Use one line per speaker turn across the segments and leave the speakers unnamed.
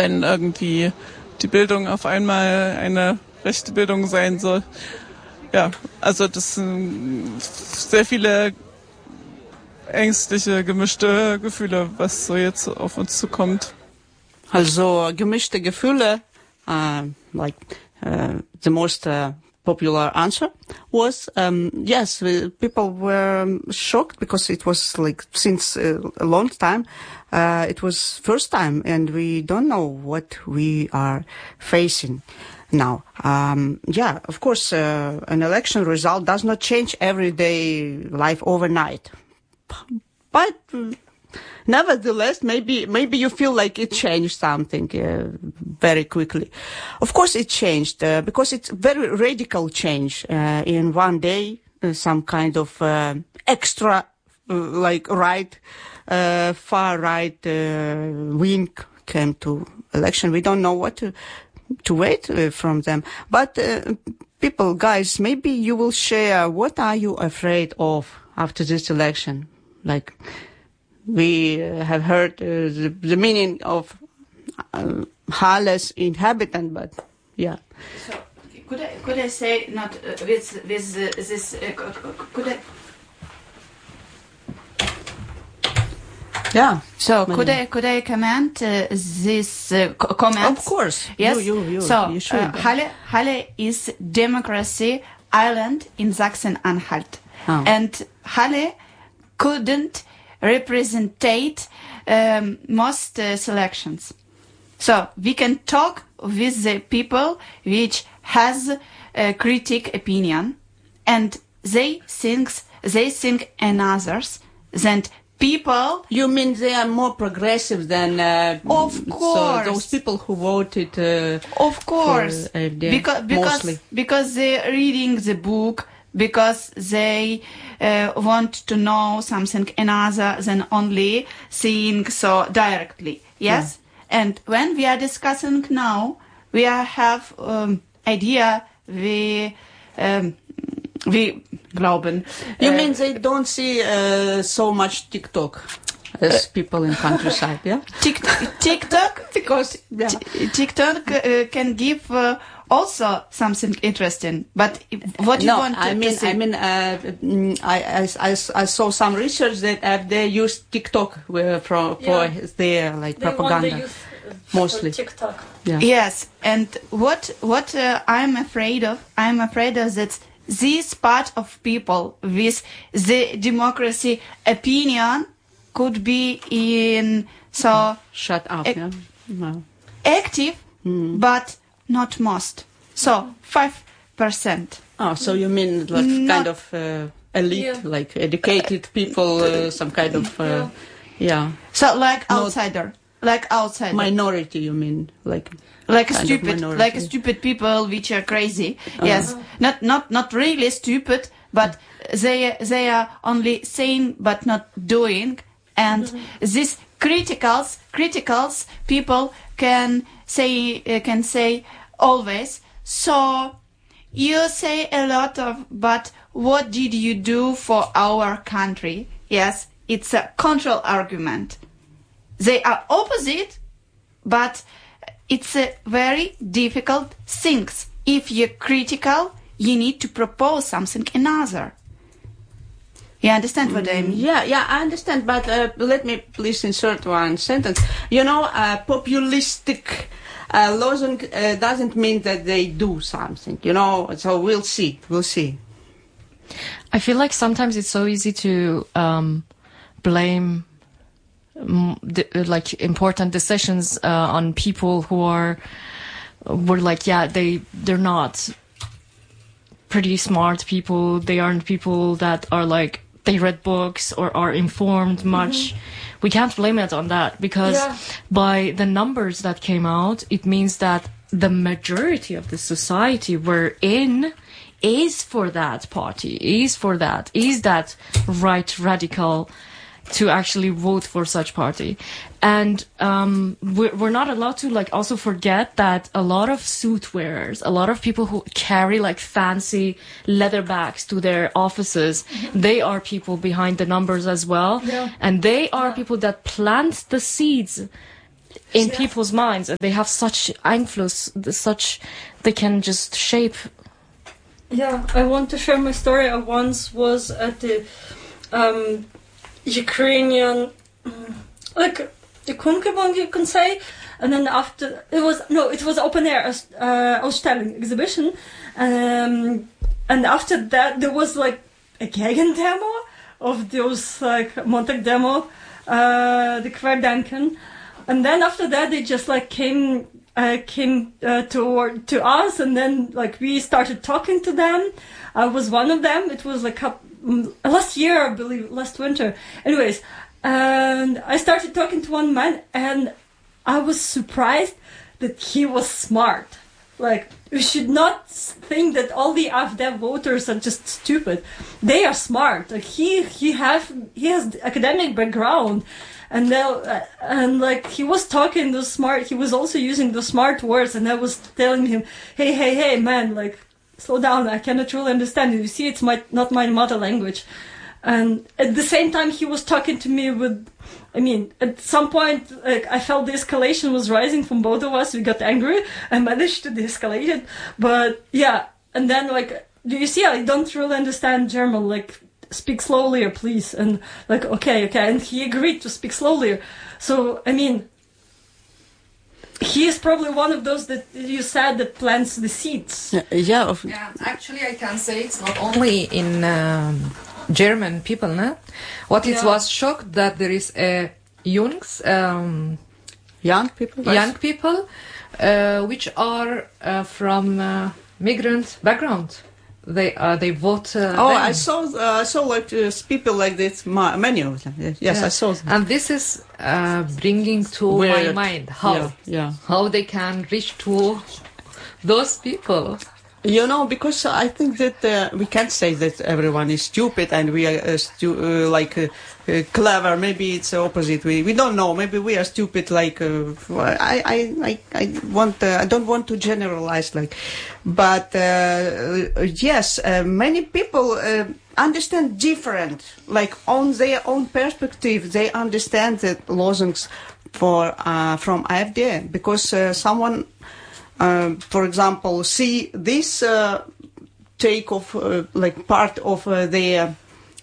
wenn irgendwie die Bildung auf einmal eine rechte Bildung sein soll. Ja, also das sind sehr viele ängstliche, gemischte Gefühle, was so jetzt auf uns zukommt.
Also gemischte Gefühle, the most popular answer was yes, people were shocked because it was like since a long time. It was first time, and we don't know what we are facing now. Of course, an election result does not change everyday life overnight, but nevertheless, maybe you feel like it changed something very quickly. Of course, it changed because it's very radical change. In one day, some kind of extra, like far right wing came to election. We don't know what to wait from them. But people, guys, maybe you will share what are you afraid of after this election, like. We have heard the meaning of Halle's inhabitant, but yeah.
So could I say not with this? Could I?
Yeah.
So could I comment this comment?
Of course.
Yes.
You should.
Halle is democracy island in Sachsen-Anhalt, and Halle couldn't representate most selections. So we can talk with the people which has a critic opinion, and they think and others than people.
You mean they are more progressive than
of course
so those people who voted
of course
for AfD,
because they're reading the book, because they want to know something another than only seeing so directly. Yes? Yeah. And when we are discussing now, we have idea, we glauben.
You mean they don't see so much TikTok as people in countryside, yeah?
TikTok, because TikTok can give also something interesting, but what you want to say?
I saw some research that they use TikTok for their propaganda, mostly
TikTok.
Yeah.
Yes, and what I'm afraid of that this part of people with the democracy opinion could be in
shut up,
active, but not most. So 5%.
Oh, so you mean like kind of elite, like educated people, some kind of
So like outsider.
Minority, you mean like
stupid people which are crazy. Yes, not really stupid, but they are only saying but not doing, and these criticals people can say always. So you say a lot of, but what did you do for our country? Yes, it's a control argument. They are opposite, but it's a very difficult things. If you're critical, you need to propose something another. You understand what I mean?
Yeah, I understand, but let me please insert one sentence. Populistic losing doesn't mean that they do something, so we'll see.
I feel like sometimes it's so easy to blame important decisions on people who were like, they're not pretty smart people. They aren't people that are like, they read books or are informed much. We can't blame it on that, because by the numbers that came out, it means that the majority of the society we're in is for that party, is that right radical to actually vote for such party. And we're not allowed to also forget that a lot of suit wearers, a lot of people who carry fancy leather bags to their offices, they are people behind the numbers as well. Yeah. And they are people that plant the seeds in people's minds, and they have such Einfluss, they can just shape.
Yeah, I want to share my story. I once was at the Ukrainian, like the Kunkebong, you can say, and then after it was open air Ausstellung exhibition, and after that there was like a Gegen demo of those like Montag demo, the Querdenken, and then after that they just like came to us, and then like we started talking to them. I was one of them. It was like last year, I believe, last winter. Anyways, and I started talking to one man, and I was surprised that he was smart. Like, we should not think that all the AfD voters are just stupid. They are smart. Like he has academic background. And now, and like he was talking the smart, he was also using the smart words, and I was telling him, hey, man, like slow down, I cannot really understand you. You see, it's not my mother language. And at the same time, he was talking to me at some point, like, I felt the escalation was rising from both of us. We got angry. I managed to de-escalate it, but yeah. And then, like, do you see? I don't really understand German. Like, speak slowly, please. And like, okay. And he agreed to speak slowly. So, I mean, he is probably one of those that you said that plants the seeds.
Yeah, actually, I can say it's not only in German people, no? What it was shocked that there is a young people, which are from migrant background. They vote.
I saw like people like this. Many of them. Yes, I saw them.
And this is bringing to my mind how they can reach to those people.
You know, because I think that we can't say that everyone is stupid and we are clever. Maybe it's the opposite. We don't know. Maybe we are stupid. Like I don't want to generalize. But yes, many people understand different. Like on their own perspective, they understand the slogans from AfD because someone. For example, see this take of like part of their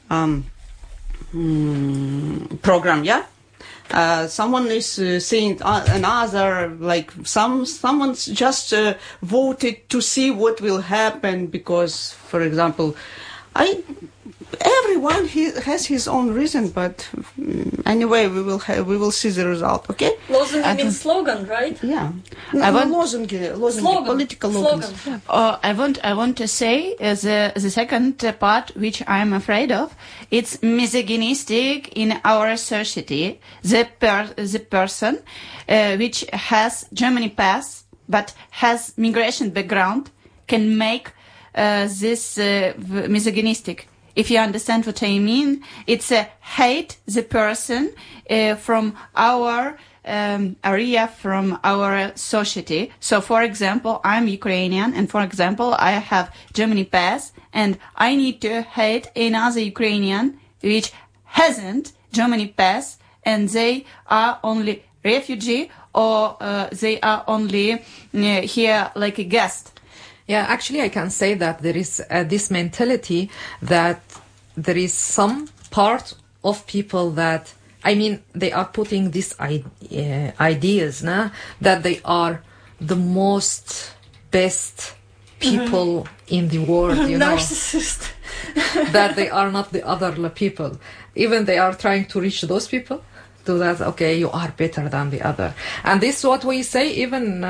program, yeah. Someone is saying another, like someone's just voted to see what will happen because, for example, everyone has his own reason, but anyway, we will see the result. Okay.
Lozunge means slogan, right?
Yeah.
Slogan.
Political slogan.
I want to say the second part, which I'm afraid of, it's misogynistic in our society. The person which has Germany pass but has migration background can make this misogynistic. If you understand what I mean, it's a hate the person from our area, from our society. So, for example, I'm Ukrainian, and for example, I have Germany pass, and I need to hate another Ukrainian which hasn't Germany pass, and they are only refugee or they are only here like a guest.
Yeah, actually, I can say that there is this mentality that there is some part of people that, I mean, they are putting these ideas, that they are the most best people in the world, you know.
Narcissist.
That they are not the other people. Even they are trying to reach those people. To that, okay, you are better than the other. And this is what we say even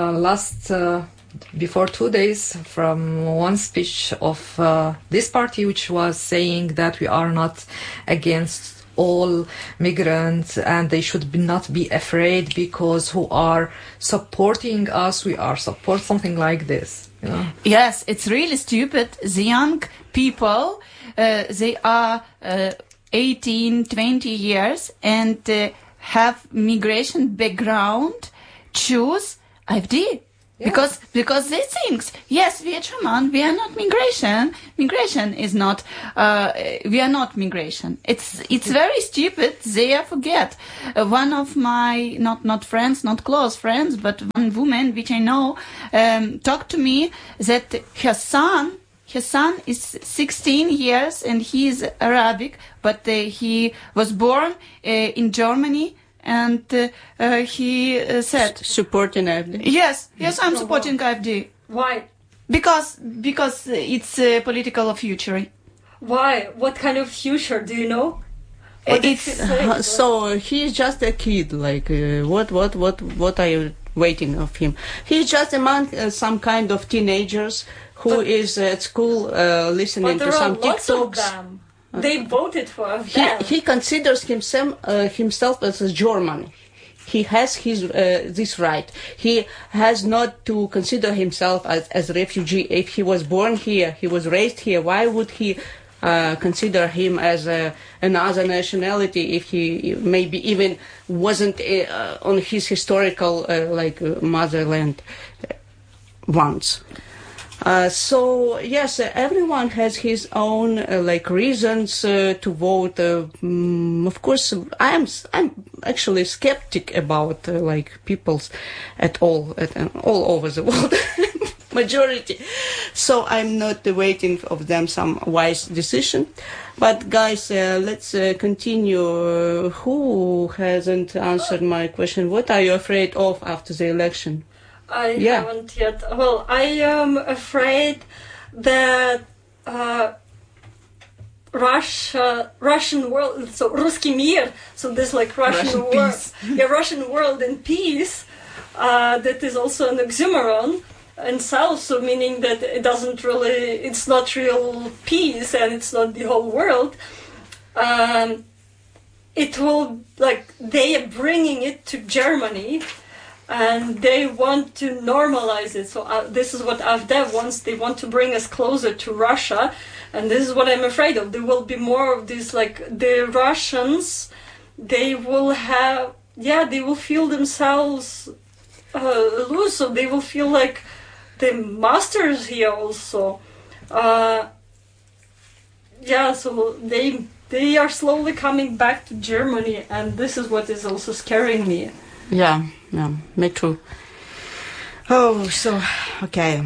before 2 days from one speech of this party, which was saying that we are not against all migrants and they should not be afraid because who are supporting us, we are support something like this. You know?
Yes, it's really stupid. The young people, they are 18, 20 years and have migration background, choose AfD. Yeah. Because they think, yes, we are German, we are not migration. Migration is not, we are not migration. It's very stupid. They forget. One of my, not friends, not close friends, but one woman which I know, talked to me that her son is 16 years and he is Arabic, but he was born in Germany. And he said,
supporting AfD.
Yes, I'm supporting AfD.
Why?
Because it's a political future.
Why? What kind of future do you know?
So he's just a kid. Like what are you waiting of him? He's just among some kind of teenagers who is at school listening to some TikToks.
They voted for him.
He considers himself as a German. He has his this right. He has not to consider himself as a refugee. If he was born here, he was raised here, why would he consider him as another nationality if he maybe even wasn't on his historical motherland once? So yes, everyone has his own reasons to vote. Of course, I'm actually skeptic about peoples at all over the world, majority. So I'm not waiting of them some wise decision. But guys, let's continue. Who hasn't answered my question? What are you afraid of after the election?
I haven't yet. Well, I am afraid that Russian world, so Ruski Mir, so this Russian world, Russian world in peace, that is also an oxymoron in South, so meaning that it's not real peace and it's not the whole world. It will, they are bringing it to Germany. And they want to normalize it. So this is what AfD wants. They want to bring us closer to Russia. And this is what I'm afraid of. There will be more of this, the Russians, they will feel themselves loose. So they will feel like the masters here also. So they are slowly coming back to Germany. And this is what is also scaring me.
Yeah, me too. Oh, so, okay.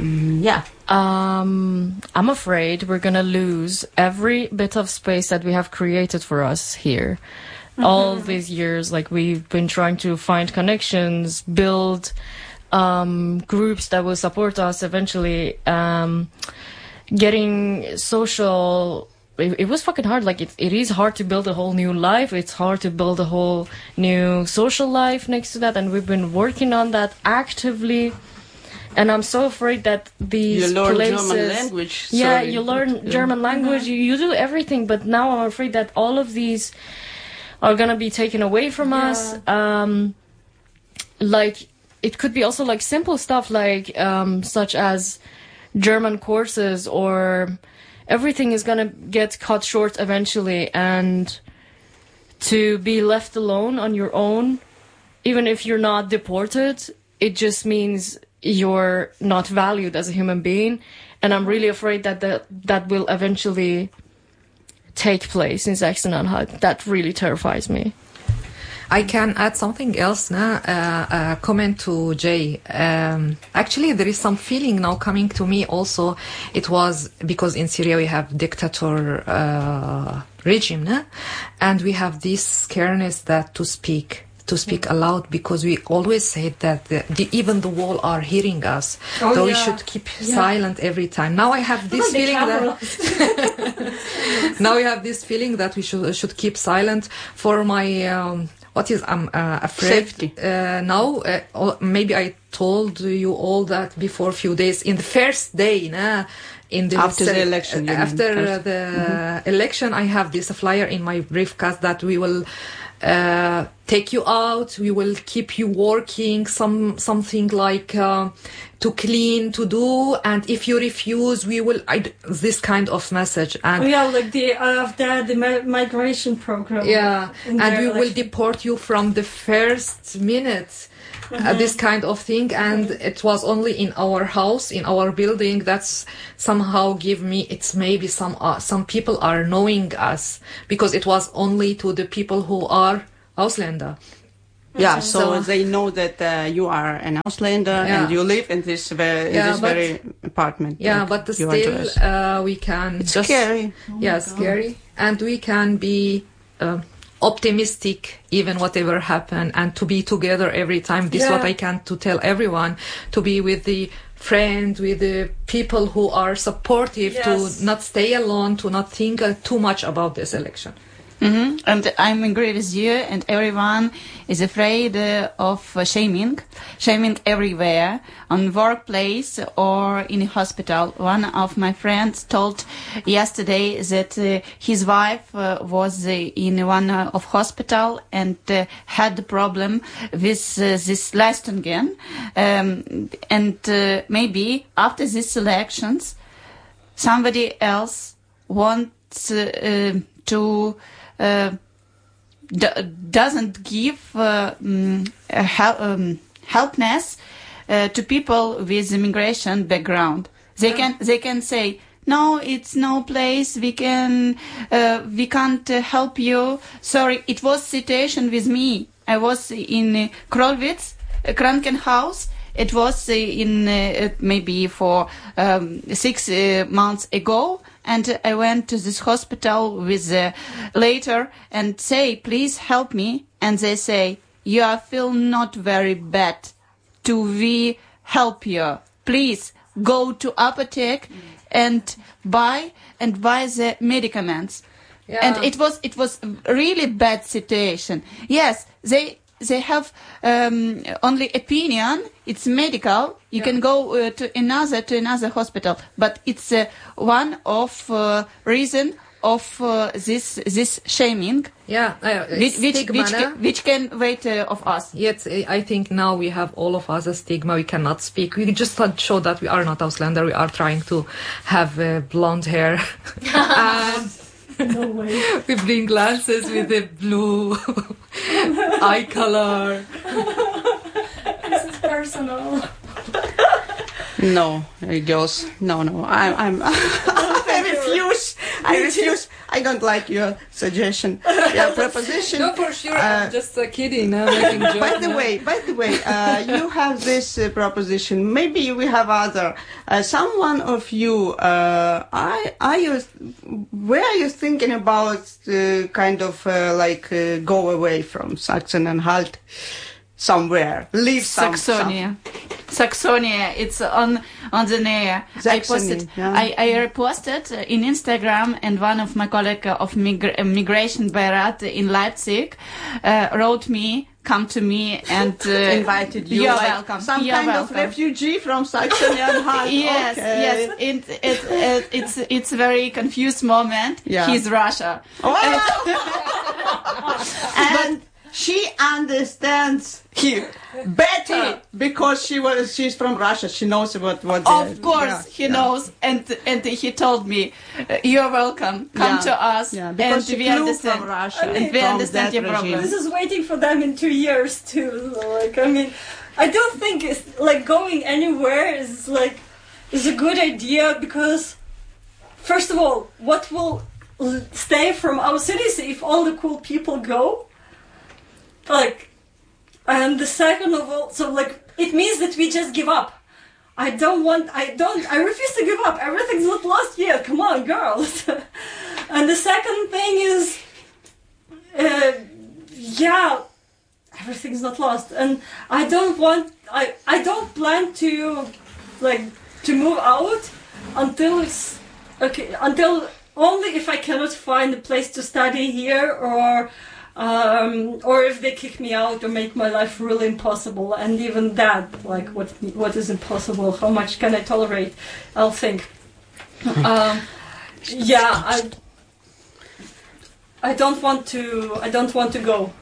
I'm afraid we're gonna lose every bit of space that we have created for us here. Mm-hmm. All these years, we've been trying to find connections, build groups that will support us eventually, getting social. It was fucking hard. It is hard to build a whole new life. It's hard to build a whole new social life next to that. And we've been working on that actively. And I'm so afraid that these
places... You learn
places,
German language.
Yeah, you learn German language. You do everything. But now I'm afraid that all of these are going to be taken away from us. It could be also simple stuff such as German courses or... Everything is going to get cut short eventually, and to be left alone on your own, even if you're not deported, it just means you're not valued as a human being. And I'm really afraid that that will eventually take place in Sachsen-Anhalt. That really terrifies me.
I can add something else now, comment to Jay. Actually, there is some feeling now coming to me also. It was because in Syria we have dictator regime, nah? And we have this scaredness that to speak aloud, because we always say that even the wall are hearing us. So we should keep silent every time. Now I have this feeling now we have this feeling that we should keep silent for my... I'm afraid
safety.
Now. Maybe I told you all that before a few days. In the first day,
after the election.
Election, I have this flyer in my briefcase that we will take you out. We will keep you working. Something to clean, to do, and if you refuse, we will. This kind of message. And
the migration program.
Yeah, and we will deport you from the first minute. this kind of thing, and it was only in our house, in our building. That's somehow give me, it's maybe some people are knowing us, because it was only to the people who are Ausländer.
Yeah, so they know that you are an Ausländer and you live in this very apartment.
Yeah, but still we can
it's just scary.
Yeah, scary, and we can be optimistic even whatever happen, and to be together every time. This is what I can to tell everyone, to be with the friends, with the people who are supportive, to not stay alone, to not think too much about this election.
Mm-hmm. And I'm agree with you, and everyone is afraid of shaming everywhere, on workplace or in a hospital. One of my friends told yesterday that his wife was in one of hospital and had the problem with this Leistungen, and maybe after these elections, somebody else wants to doesn't give helpness to people with immigration background. They can say, no, it's no place. We can't help you. Sorry, it was situation with me. I was in Krolwitz, Krankenhaus. It was in maybe for 6 months ago. And I went to this hospital with later and say, please help me. And they say, you feel not very bad. We help you. Please go to apotheke and buy the medicaments. Yeah. And it was really bad situation. Yes, they have only opinion. It's medical. You can go to another hospital, but it's one of reason of this shaming.
Yeah,
which can wait of us.
Yes, I think now we have all of us a stigma. We cannot speak. We just show that we are not Ausländer. We are trying to have blonde hair and.
No way.
With green glasses, with the blue eye color.
This is personal.
No, girls. No. I refuse. I don't like your suggestion. Your proposition.
No, for sure. I'm just kidding. I'm making jokes.
By the way, you have this proposition. Maybe we have other. Someone of you, are you thinking about kind of go away from Sachsen-Anhalt somewhere, leave
Saxonia, it's on the near. I reposted in Instagram, and one of my colleagues of Migration Beirat in Leipzig wrote me, come to me and
invited you.
You're welcome.
Some kind of refugee from Saxony-Anhalt.
Yes,
okay.
Yes. It's a very confused moment.
Yeah.
He's Russia.
And she understands him better because she's from Russia. She knows what.
Of course, he knows, and he told me, "You're welcome. Come to us."
Yeah, because
and
she
we
flew
understand
from Russia,
and we understand your problem.
This is waiting for them in 2 years too. I don't think it's going anywhere is a good idea, because first of all, what will stay from our cities if all the cool people go? And the second of all, it means that we just give up. I refuse to give up. Everything's not lost yet. Come on, girls. And the second thing is, everything's not lost. And I don't plan to move out until only if I cannot find a place to study here, or if they kick me out or make my life really impossible. And even that, what is impossible? How much can I tolerate? I'll think. I don't want to go.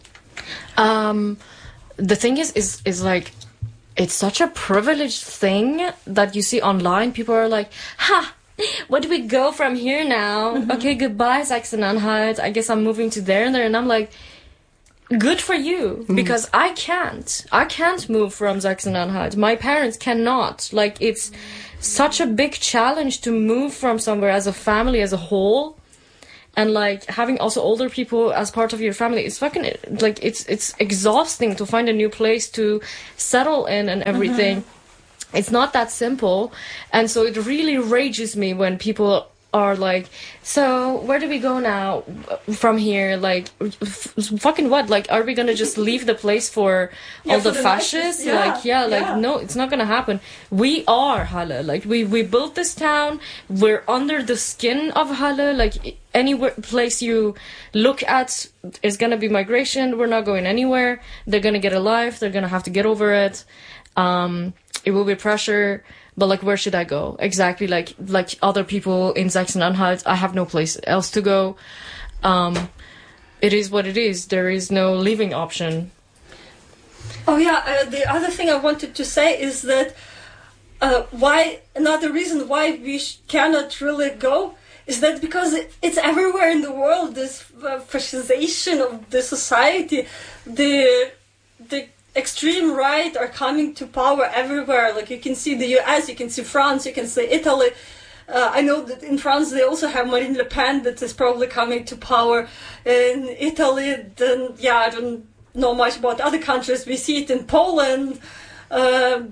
The thing is it's such a privileged thing that you see online. People are like, ha! Where do we go from here now? Mm-hmm. Okay, goodbye, Sachsen-Anhalt. I guess I'm moving to there and there. And I'm like, good for you, because I can't move from Sachsen-Anhalt. My parents cannot. Like, it's such a big challenge to move from somewhere as a family, as a whole. And like having also older people as part of your family, it's fucking like it's exhausting to find a new place to settle in and everything. It's not that simple. And so it really rages me when people are like, so where do we go now from here? Like, fucking what? Like, are we gonna just leave the place for all the fascists? No, it's not gonna happen. We are Halle. Like, we built this town. We're under the skin of Halle. Like, any place you look at is gonna be migration. We're not going anywhere. They're gonna get a life. They're gonna have to get over it. It will be pressure. But like, where should I go? Exactly, like other people in Sachsen-Anhalt, I have no place else to go. It is what it is. There is no living option.
Oh yeah, the other thing I wanted to say is that another reason why we cannot really go is that because it's everywhere in the world, this fascization of the society, the extreme right are coming to power everywhere. Like, you can see the US, you can see France, you can see Italy. I know that in France they also have Marine Le Pen that is probably coming to power. In Italy, then I don't know much about other countries. We see it in Poland. So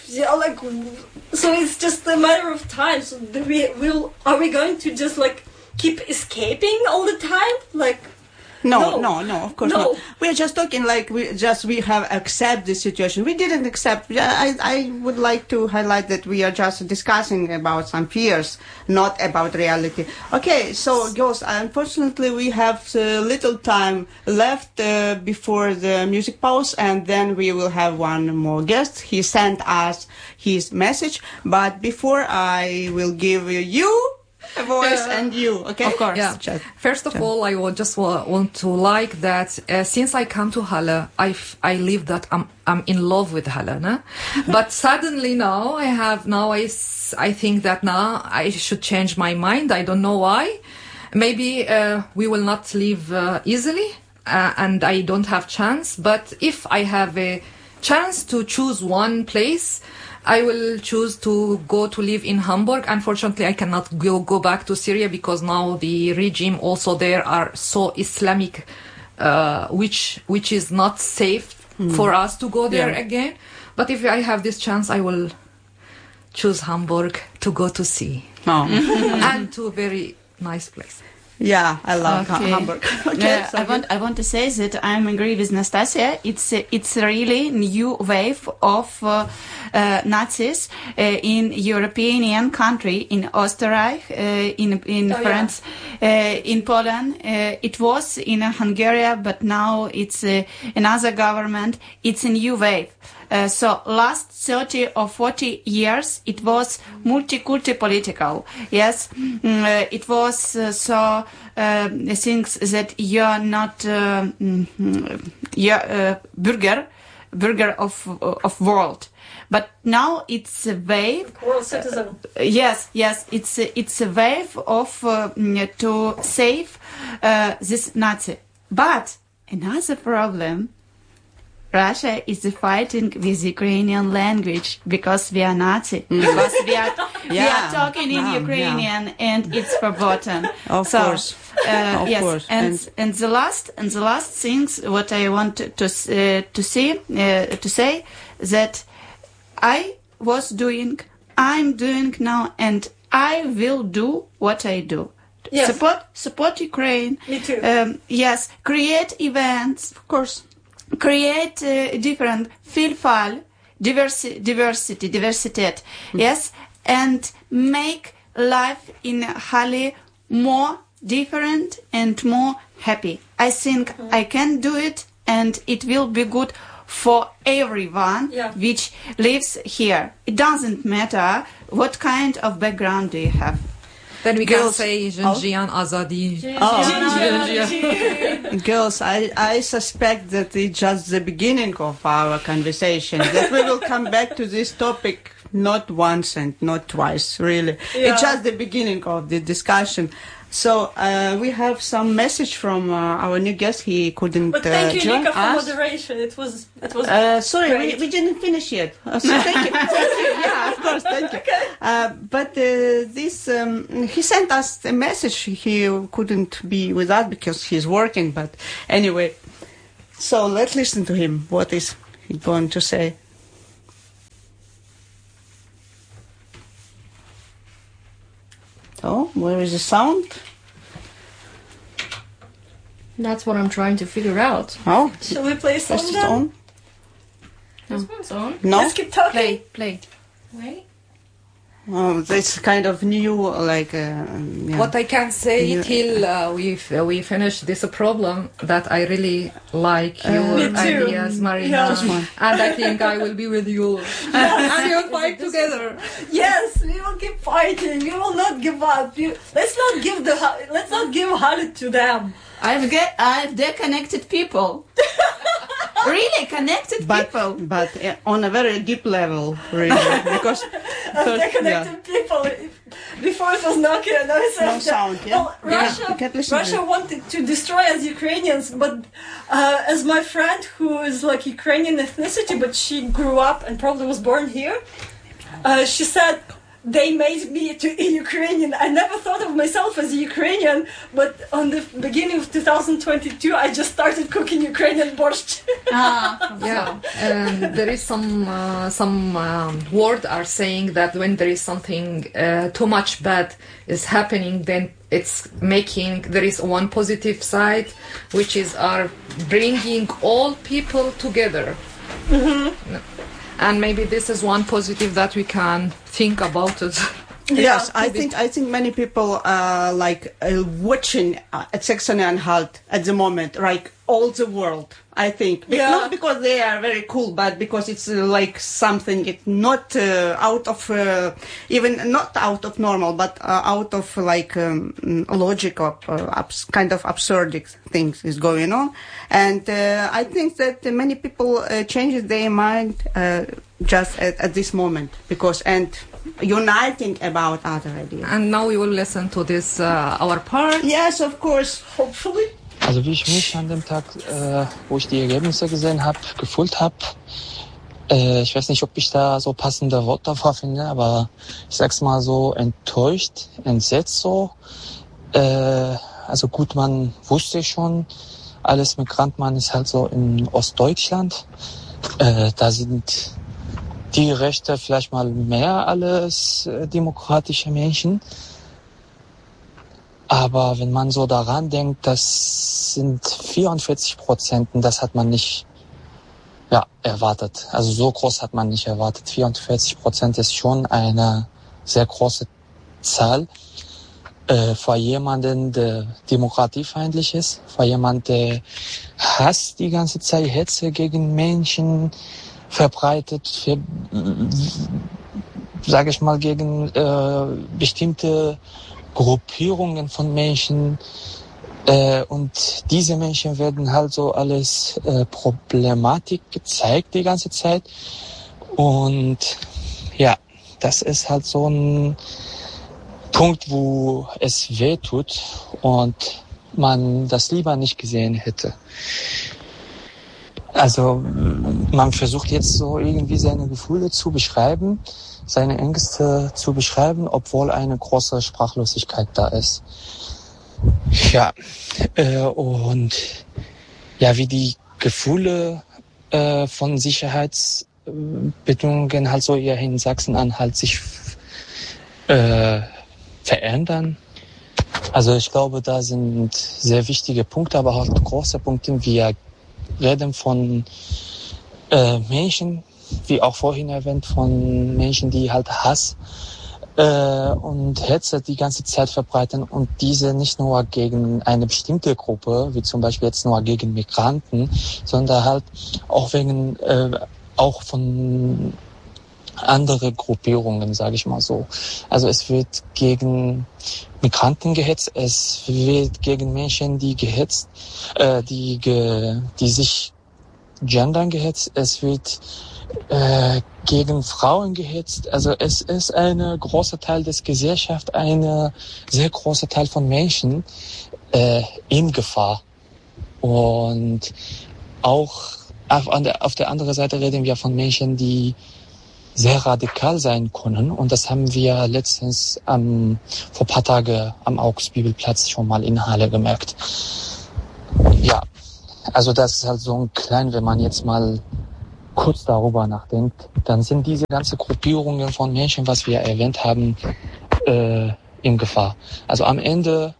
it's just a matter of time. So are we going to just like keep escaping all the time? Like,
No, of course not. We're just talking like we have accept the situation. We didn't accept. I would like to highlight that we are just discussing about some fears, not about reality. Okay, so girls, unfortunately we have little time left before the music pause, and then we will have one more guest. He sent us his message, but before I will give you a voice and you, okay?
Of course. Yeah. First of all, I would just want to like that since I come to Halle, I live that I'm in love with Halle, no? But suddenly now I think that now I should change my mind. I don't know why. Maybe we will not live easily, and I don't have chance. But if I have a chance to choose one place, I will choose to go to live in Hamburg. Unfortunately, I cannot go back to Syria because now the regime also there are so Islamic, which is not safe for us to go there again. But if I have this chance, I will choose Hamburg to go to sea and to a very nice place.
Yeah, I love Hamburg. Okay,
I want to say that I agree with Nastasia. It's really new wave of Nazis in European country, in Österreich, in France, in Poland. It was in Hungary, but now it's another government. It's a new wave. So last 30 or 40 years, it was multi-culti political. Yes, it was things that you're not burger of world. But now it's a wave.
World citizen.
Yes, it's a wave of to save this Nazi. But another problem. Russia is fighting with Ukrainian language because we are Nazi. Because we are talking in Ukrainian and it's forgotten.
Of course.
Yes. And the last things what I want to say that I'm doing now, and I will do what I do.
Yes.
Support Ukraine.
Me too.
Yes. Create events.
Of course.
Create different Vielfalt, diversity, yes, and make life in Halle more different and more happy. I think I can do it, and it will be good for everyone which lives here. It doesn't matter what kind of background do you have.
Then we can say Jinjian Azadi.
Girls, I suspect that it's just the beginning of our conversation, that we will come back to this topic not once and not twice, really. It's just the beginning of the discussion. So we have some message from our new guest. He couldn't
But thank you,
join
Nika, for
us.
moderation. It was
Sorry, we didn't finish yet. So thank you. Yeah, of course, thank you.
Okay.
But this he sent us a message. He couldn't be with us because he's working. But anyway, so let's listen to him. What is he going to say? Oh, where is the sound?
That's what I'm trying to figure out.
Oh,
Shall we play some
press it
then?
on.
This one's on.
No.
Let's keep talking.
Play. Wait.
Oh, it's kind of new, like. Yeah.
What I can say
Yeah.
till we finish this problem, that I really like your
Me too.
ideas, Marina,
Yeah.
Just one.
and I think I will be with you, and we'll fight together.
Yes, we will keep fighting. We will not give up. Let's not give Halit to them.
I've connected people. Really connected people.
But on a very deep level, really, because
They connected people. Before it was Nokia, now it's
no sound. Yeah.
Well,
You can't listen to
Russia
it.
wanted to destroy us Ukrainians, but as my friend who is like Ukrainian ethnicity, but she grew up and probably was born here, she said, they made me to a Ukrainian. I never thought of myself as a Ukrainian, but on the beginning of 2022, I just started cooking Ukrainian borscht.
Yeah, and there is some word are saying that when there is something too much bad is happening, then it's making there is one positive side, which is are bringing all people together. Mm-hmm. And maybe this is one positive that we can think about it.
Yes, I think many people are watching at Saxony-Anhalt at the moment, like all the world. I think not because they are very cool, but because it's like something it's not out of even not out of normal, but out of like logic or kind of absurd things is going on, and I think that many people change their mind just at this moment because uniting about other ideas.
And now we will listen to this our part.
Yes, of course, hopefully.
Also wie ich mich an dem Tag, wo ich die Ergebnisse gesehen habe, gefühlt habe, ich weiß nicht, ob ich da so passende Worte dafür finde, aber ich sag's mal so, enttäuscht, entsetzt so. Also gut, man wusste schon, alles Migrant, man ist halt so in Ostdeutschland. Da sind die Rechte vielleicht mal mehr als demokratische Menschen. Aber wenn man so daran denkt, das sind 44%, das hat man nicht erwartet. Also so groß hat man nicht erwartet. 44% ist schon eine sehr große Zahl für jemanden, der demokratiefeindlich ist, für jemanden, der Hass die ganze Zeit, Hetze gegen Menschen verbreitet, sage ich mal, gegen bestimmte Gruppierungen von Menschen, und diese Menschen werden halt so alles Problematik gezeigt die ganze Zeit, und ja, das ist halt so ein Punkt, wo es weh tut und man das lieber nicht gesehen hätte. Also man versucht jetzt so irgendwie seine Gefühle zu beschreiben, seine Ängste zu beschreiben, obwohl eine große Sprachlosigkeit da ist. Ja, und ja, wie die Gefühle von Sicherheitsbedingungen halt so hier in Sachsen-Anhalt sich verändern. Also ich glaube, da sind sehr wichtige Punkte, aber auch große Punkte. Wir reden von Menschen, wie auch vorhin erwähnt, von Menschen, die halt Hass und Hetze die ganze Zeit verbreiten, und diese nicht nur gegen eine bestimmte Gruppe, wie zum Beispiel jetzt nur gegen Migranten, sondern halt auch wegen auch von andere Gruppierungen, sage ich mal so. Also es wird gegen Migranten gehetzt, es wird gegen Menschen, die gehetzt, die sich gendern gehetzt, es wird gegen Frauen gehetzt. Also es ist ein großer Teil des Gesellschaft, ein sehr großer Teil von Menschen in Gefahr. Und auch auf der anderen Seite reden wir von Menschen, die sehr radikal sein können. Und das haben wir letztens vor ein paar Tagen am Augsbibelplatz schon mal in Halle gemerkt. Ja, also das ist halt so ein klein, wenn man jetzt mal kurz darüber nachdenkt, dann sind diese ganzen Gruppierungen von Menschen, was wir erwähnt haben, in Gefahr. Also am Ende,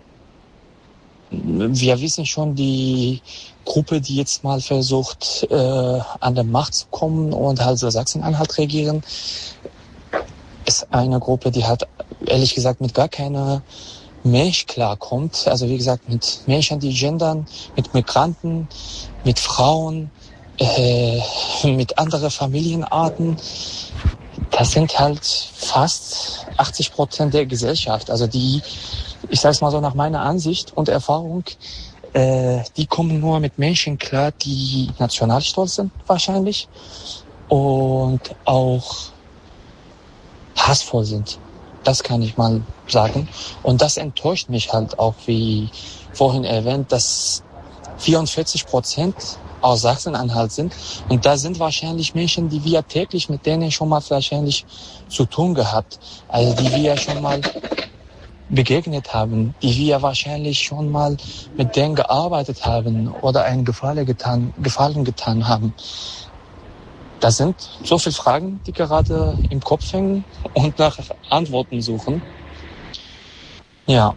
wir wissen schon, die Gruppe, die jetzt mal versucht, an der Macht zu kommen und halt so Sachsen-Anhalt regieren, ist eine Gruppe, die halt ehrlich gesagt mit gar keiner Mensch klarkommt. Also wie gesagt, mit Menschen, die gendern, mit Migranten, mit Frauen, mit anderen Familienarten. Das sind halt fast 80% der Gesellschaft. Also die, ich sage es mal so nach meiner Ansicht und Erfahrung, die kommen nur mit Menschen klar, die nationalstolz sind wahrscheinlich und auch hassvoll sind. Das kann ich mal sagen. Und das enttäuscht mich halt auch, wie vorhin erwähnt, dass 44% aus Sachsen-Anhalt sind. Und da sind wahrscheinlich Menschen, die wir täglich mit denen schon mal wahrscheinlich zu tun gehabt. Also die wir schon mal begegnet haben, die wir wahrscheinlich schon mal mit denen gearbeitet haben oder einen Gefallen getan haben. Das sind so viele Fragen, die gerade im Kopf hängen und nach Antworten suchen. Ja,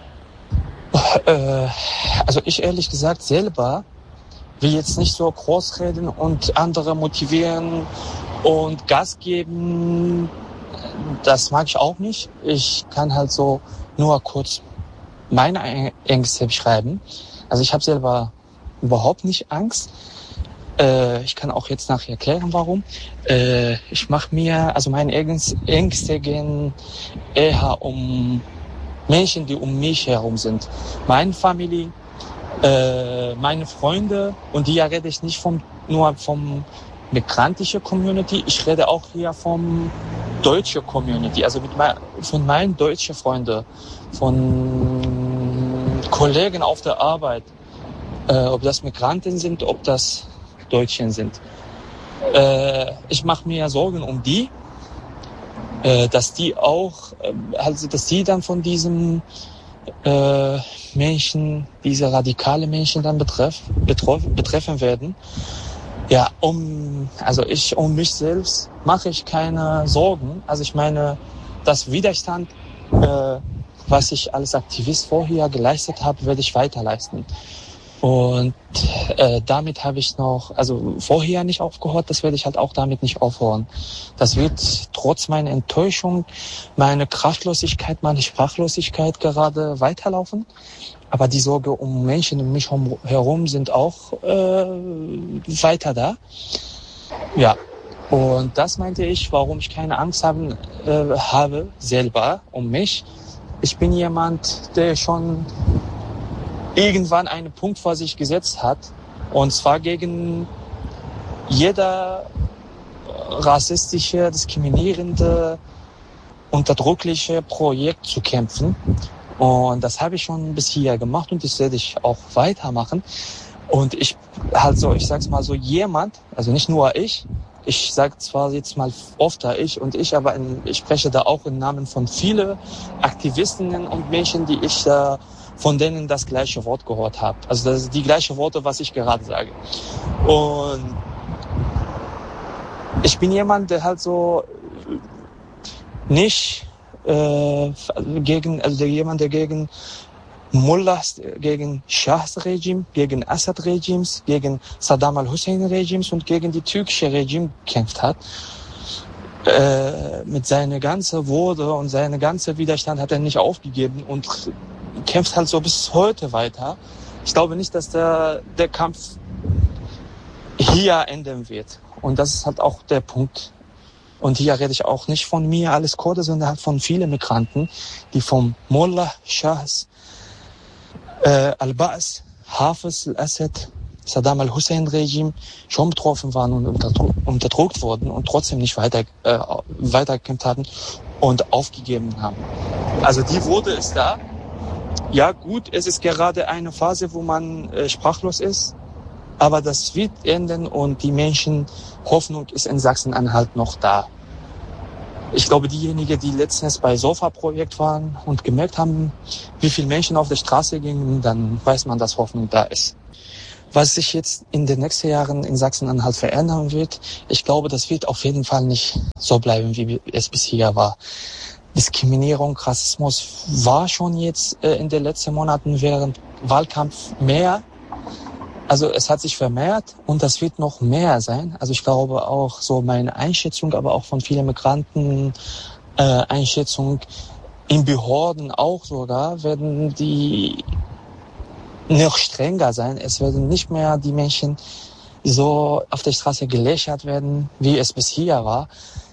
also ich ehrlich gesagt selber will jetzt nicht so groß reden und andere motivieren und Gas geben. Das mag ich auch nicht. Ich kann halt so nur kurz meine Ängste beschreiben. Also ich habe selber überhaupt nicht Angst. Ich kann auch jetzt nachher erklären, warum. Ich mache mir, also meine Ängste gehen eher um Menschen, die um mich herum sind. Meine Familie, meine Freunde, und hier rede ich nicht nur vom migrantischen Community, ich rede auch hier vom deutschen Community, also von meinen deutschen Freunden, von Kollegen auf der Arbeit, ob das Migranten sind, ob das Deutschen sind. Ich mache mir Sorgen um die, dass die auch, also dass die dann von diesem Menschen, diese radikale Menschen dann betreffen werden. Ja, um mich selbst mache ich keine Sorgen. Also ich meine, das Widerstand, was ich als Aktivist vorher geleistet habe, werde ich weiter leisten. Und damit habe ich noch, also vorher nicht aufgehört, das werde ich halt auch damit nicht aufhören. Das wird trotz meiner Enttäuschung, meiner Kraftlosigkeit, meiner Sprachlosigkeit gerade weiterlaufen. Aber die Sorge um Menschen um mich herum sind auch weiter da. Ja, und das meinte ich, warum ich keine Angst habe selber um mich. Ich bin jemand, der schon irgendwann einen Punkt vor sich gesetzt hat, und zwar gegen jeder rassistische, diskriminierende, unterdrückliche Projekt zu kämpfen. Und das habe ich schon bis hier gemacht und das werde ich auch weitermachen. Und ich sag's mal so, jemand, also nicht nur ich sage zwar jetzt mal oft ich, aber ich spreche da auch im Namen von vielen Aktivistinnen und Menschen, die ich von denen das gleiche Wort gehört habe. Also das ist die gleiche Worte, was ich gerade sage. Und ich bin jemand, der halt so nicht jemand, der gegen Mullahs, gegen Schahs Regime, gegen Assad-Regimes, gegen Saddam al-Hussein-Regimes und gegen die türkische Regime gekämpft hat. Mit seiner ganzen Würde und seiner ganzen Widerstand hat er nicht aufgegeben und kämpft halt so bis heute weiter. Ich glaube nicht, dass der Kampf hier enden wird. Und das ist halt auch der Punkt. Und hier rede ich auch nicht von mir als Kurde, sondern halt von vielen Migranten, die vom Mullah, Schahs, Al-Ba's, Hafiz, Al-Assad Saddam al-Hussein-Regime schon betroffen waren und unterdrückt wurden und trotzdem nicht weitergekämpft haben und aufgegeben haben. Also die Würde ist da. Ja gut, es ist gerade eine Phase, wo man sprachlos ist, aber das wird enden und die Hoffnung ist in Sachsen-Anhalt noch da. Ich glaube, diejenigen, die letztens bei SOFA-Projekt waren und gemerkt haben, wie viele Menschen auf der Straße gingen, dann weiß man, dass Hoffnung da ist. Was sich jetzt in den nächsten Jahren in Sachsen-Anhalt verändern wird, ich glaube, das wird auf jeden Fall nicht so bleiben, wie es bisher war. Diskriminierung, Rassismus war schon jetzt in den letzten Monaten während Wahlkampf mehr. Also es hat sich vermehrt und das wird noch mehr sein. Also ich glaube auch so meine Einschätzung, aber auch von vielen Migranten Einschätzung in Behörden auch sogar, werden die noch strenger sein. Es werden nicht mehr die Menschen so auf der Straße gelächelt werden, wie es bisher war.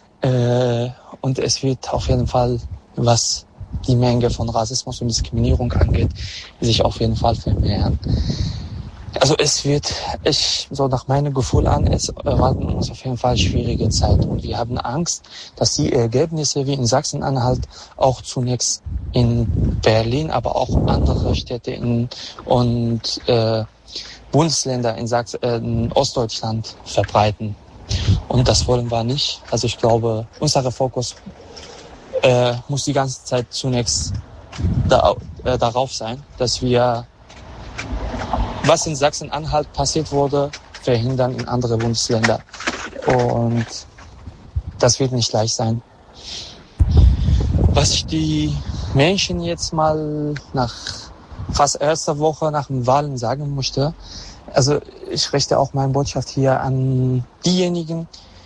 Und es wird auf jeden Fall, was die Menge von Rassismus und Diskriminierung angeht, sich auf jeden Fall vermehren. Also es wird, so nach meinem Gefühl an, es erwarten uns auf jeden Fall schwierige Zeit. Und wir haben Angst, dass die Ergebnisse wie in Sachsen-Anhalt auch zunächst in Berlin, aber auch andere Städte und Bundesländer in Ostdeutschland verbreiten. Und das wollen wir nicht. Also ich glaube, unser Fokus muss die ganze Zeit zunächst darauf sein, dass wir, was in Sachsen-Anhalt passiert wurde, verhindern in andere Bundesländer. Und das wird nicht leicht sein. Was ich die Menschen jetzt mal nach fast erster Woche nach den Wahlen sagen möchte, also ich richte auch meine Botschaft hier an diejenigen,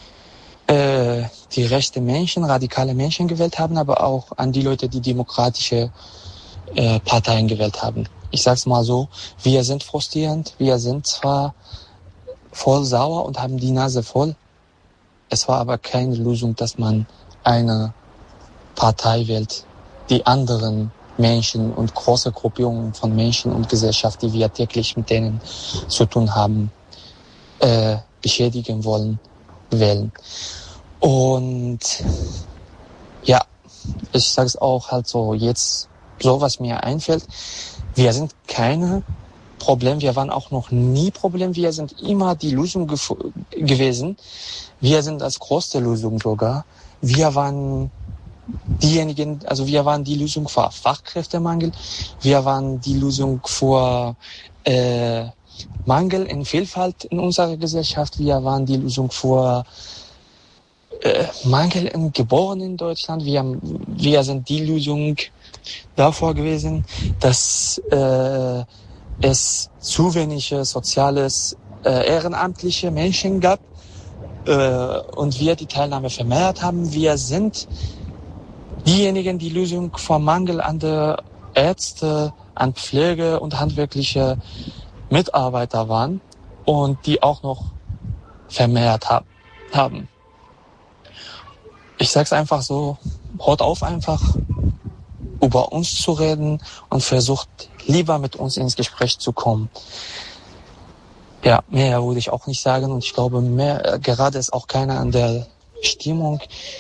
die rechte Menschen, radikale Menschen gewählt haben, aber auch an die Leute, die demokratische Parteien gewählt haben. Ich sag's mal so, wir sind frustrierend, wir sind zwar voll sauer und haben die Nase voll, es war aber keine Lösung, dass man eine Partei wählt, die anderen Menschen und große Gruppierungen von Menschen und Gesellschaft, die wir täglich mit denen zu tun haben, beschädigen wollen, wählen. Und ja, ich sage es auch halt so jetzt, so was mir einfällt, wir sind keine Problem, wir waren auch noch nie Problem, wir sind immer die Lösung gewesen. Wir sind als größte Lösung sogar. Wir waren diejenigen, also wir waren die Lösung für Fachkräftemangel, wir waren die Lösung für Mangel in Vielfalt in unserer Gesellschaft, wir waren die Lösung für Mangel in Geborenen in Deutschland, wir sind die Lösung davor gewesen, dass es zu wenige soziales ehrenamtliche Menschen gab und wir die Teilnahme vermehrt haben. Wir sind diejenigen, die Lösung vom Mangel an der Ärzte, an Pflege und handwerkliche Mitarbeiter waren und die auch noch vermehrt haben. Ich sag's einfach so, hört auf einfach über uns zu reden und versucht lieber mit uns ins Gespräch zu kommen. Ja, mehr würde ich auch nicht sagen und ich glaube, gerade ist auch keiner an der Stimmung,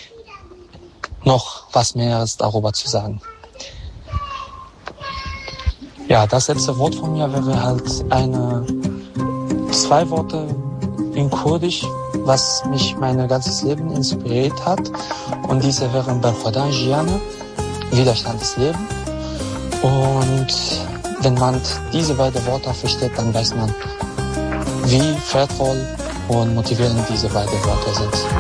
noch was Mehres darüber zu sagen. Ja, das letzte Wort von mir wäre halt 2 Worte in Kurdisch, was mich mein ganzes Leben inspiriert hat. Und diese wären Berkhodan Giane, Widerstand des Lebens. Und wenn man diese beiden Worte versteht, dann weiß man, wie wertvoll und motivierend diese beiden Wörter sind.